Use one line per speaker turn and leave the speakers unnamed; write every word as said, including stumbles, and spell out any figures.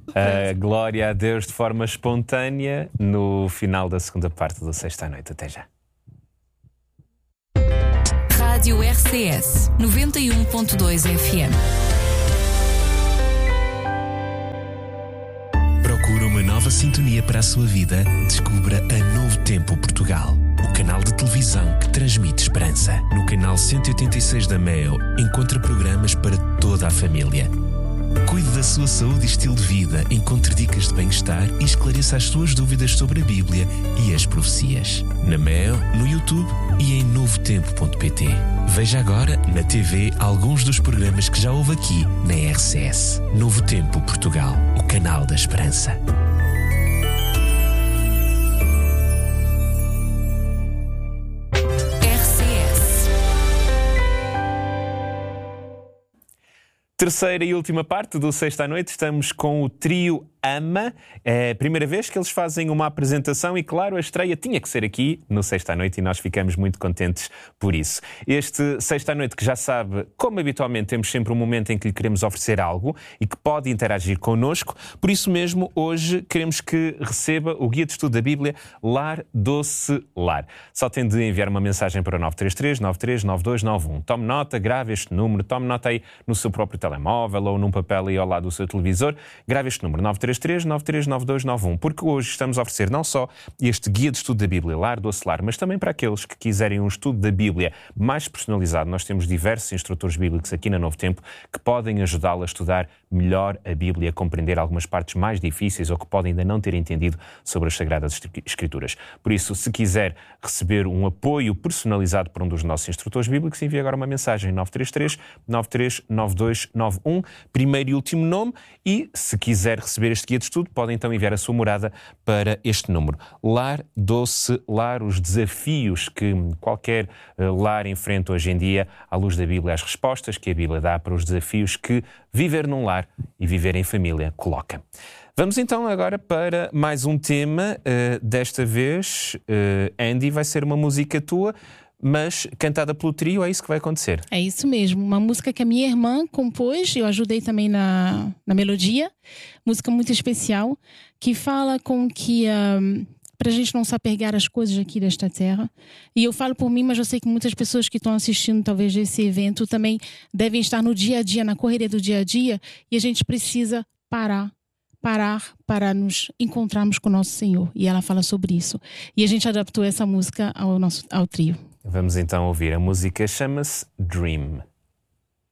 a glória a Deus de forma espontânea no final da segunda parte do Sexta à Noite. Até já.
Rádio R C S noventa e um ponto dois F M.
Procura uma nova sintonia para a sua vida? Descubra a Novo Tempo Portugal, o canal de televisão que transmite esperança. No canal cento e oitenta e seis da Meo, encontra programas para toda a família. Cuide da sua saúde e estilo de vida, encontre dicas de bem-estar e esclareça as suas dúvidas sobre a Bíblia e as profecias. Na Meo, no YouTube e em novo tempo ponto pt. Veja agora na T V alguns dos programas que já houve aqui na R C S. Novo Tempo Portugal, o canal da esperança.
Terceira e última parte do Sexta à Noite, estamos com o trio Ama. É a primeira vez que eles fazem uma apresentação e, claro, a estreia tinha que ser aqui no Sexta à Noite e nós ficamos muito contentes por isso. Este Sexta à Noite, que já sabe, como habitualmente temos sempre um momento em que lhe queremos oferecer algo e que pode interagir connosco, por isso mesmo hoje queremos que receba o Guia de Estudo da Bíblia Lar Doce Lar. Só tem de enviar uma mensagem para o nove três três, nove três nove dois nove um. Tome nota, grave este número, tome nota aí no seu próprio telemóvel ou num papel aí ao lado do seu televisor, grave este número nove três três, nove três nove dois nove um, porque hoje estamos a oferecer não só este guia de estudo da Bíblia Lar Doce Lar, mas também para aqueles que quiserem um estudo da Bíblia mais personalizado. Nós temos diversos instrutores bíblicos aqui na Novo Tempo que podem ajudá-lo a estudar melhor a Bíblia, a compreender algumas partes mais difíceis ou que podem ainda não ter entendido sobre as Sagradas Escrituras. Por isso, se quiser receber um apoio personalizado por um dos nossos instrutores bíblicos, envie agora uma mensagem nove três três, nove três nove dois nove um, primeiro e último nome, e se quiser receber este guia de estudo, pode então enviar a sua morada para este número. Lar Doce Lar, os desafios que qualquer lar enfrenta hoje em dia, à luz da Bíblia, as respostas que a Bíblia dá para os desafios que viver num lar e viver em família coloca. Vamos então agora para mais um tema. Uh, desta vez, uh, Andy, vai ser uma música tua, mas cantada pelo trio, é isso que vai acontecer? É
isso mesmo, uma música que a minha irmã compôs, eu ajudei também na, na melodia, música muito especial, que fala com que um, para a gente não se apegar às coisas aqui desta terra. E eu falo por mim, mas eu sei que muitas pessoas que estão assistindo talvez esse evento também devem estar no dia a dia, na correria do dia a dia, e a gente precisa parar. Parar para nos encontrarmos com o nosso Senhor. E ela fala sobre isso. E a gente adaptou essa música ao, nosso, ao trio.
Vamos então ouvir. A música chama-se Dream.